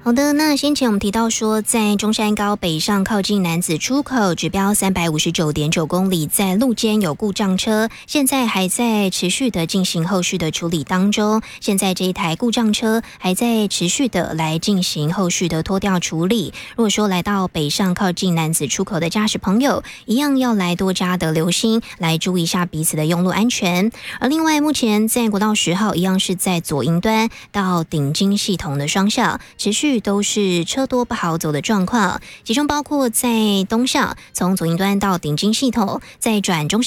好的，那先前我们提到说，在中山高北上靠近楠梓出口，指标359.9公里，在路肩有故障车，现在还在持续的进行后续的处理当中。现在这一台故障车还在持续的来进行后续的拖吊处理。如果说来到北上靠近楠梓出口的驾驶朋友，一样要来多加的留心，来注意一下彼此的用路安全。而另外，目前在国道10号一样是在左营端到顶金系统的双向持续都是车多不好走的状况，其中包括在东向从左营端到顶金系统，再转中